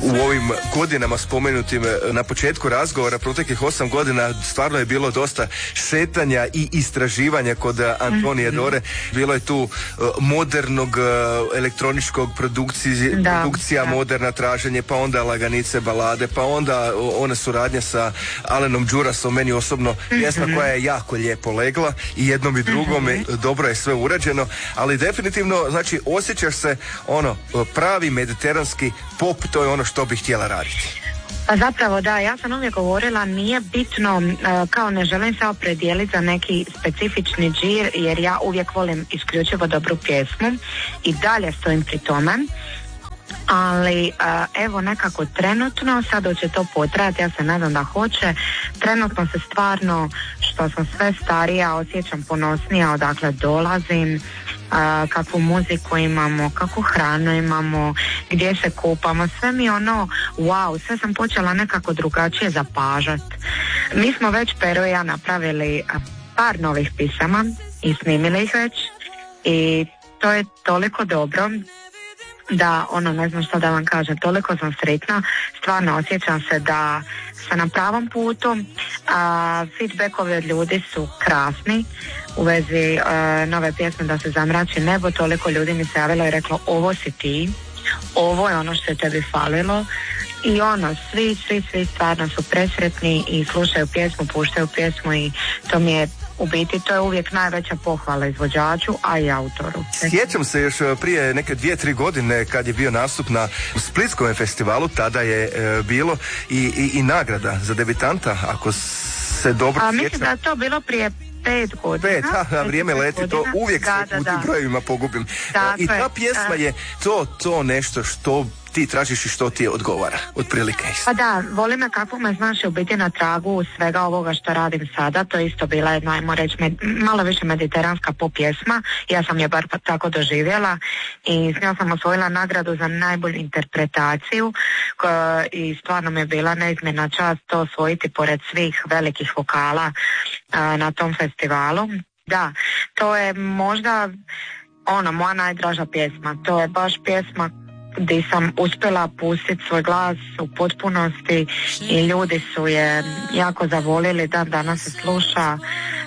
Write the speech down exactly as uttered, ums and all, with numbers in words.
u ovim godinama spomenutim na početku razgovora, proteklih osam godina stvarno je bilo dosta šetanja i istraživanja kod Antonije Dore. Bilo je tu modernog elektroničkog produkcije, da, produkcija, da. moderna traženje, pa onda laganice, balade, pa onda ona suradnja sa Alenom Đurasom, meni osobno pjesma koja je jako lijepo legla i jednom i drugom mm-hmm. dobro je sve urađeno, ali definitivno znači osjećaš se ono pravi mediteranski pop, to je ono što bih htjela raditi. Pa zapravo da, ja sam uvijek govorila, nije bitno, kao ne želim se opredijeliti za neki specifični džir, jer ja uvijek volim isključivo dobru pjesmu i dalje stojim pri tome. Ali evo nekako trenutno, sad hoće to potrajati, ja se nadam da hoće, trenutno se stvarno, što sam sve starija, osjećam ponosnija odakle dolazim, a, kakvu muziku imamo, kakvu hranu imamo, gdje se kupamo, sve mi ono, wow, sve sam počela nekako drugačije zapažat. Mi smo već, Pero i ja, napravili par novih pisama i snimili ih već i to je toliko dobro da ono, ne znam što da vam kažem, toliko sam sretna, stvarno osjećam se da sam na pravom putu, a feedbackovi od ljudi su krasni u vezi a, nove pjesme Da se zamrači nebo, toliko ljudi mi se javilo i reklo ovo si ti, ovo je ono što je tebi falilo i ono, svi, svi, svi stvarno su presretni i slušaju pjesmu, puštaju pjesmu i to mi je u biti, to je uvijek najveća pohvala izvođaču, a i autoru. Sjećam se još prije neke dvije, tri godine kad je bio nastup na Splitskom festivalu, tada je e, bilo i, i, i nagrada za debitanta, ako se dobro a, sjećam. Mislim da je to bilo prije pet godina. Pet, ha, vrijeme leti, godina. To uvijek da, se da, u tim brojevima pogubim. Dakle, I ta pjesma je to, to nešto što ti tražiš i što ti odgovara, otprilike. Pa da, voli me kako me znaš u biti na tragu svega ovoga što radim sada, to je isto bila jedna, ajmo reći, med, malo više mediteranska pop pjesma, ja sam je bar tako doživjela i s njom sam osvojila nagradu za najbolju interpretaciju koja, i stvarno mi je bila neizmjerna čast to osvojiti pored svih velikih vokala a, na tom festivalu. Da, to je možda ono, moja najdraža pjesma, to je baš pjesma gdje sam uspjela pustiti svoj glas u potpunosti i ljudi su je jako zavolili, dan danas se sluša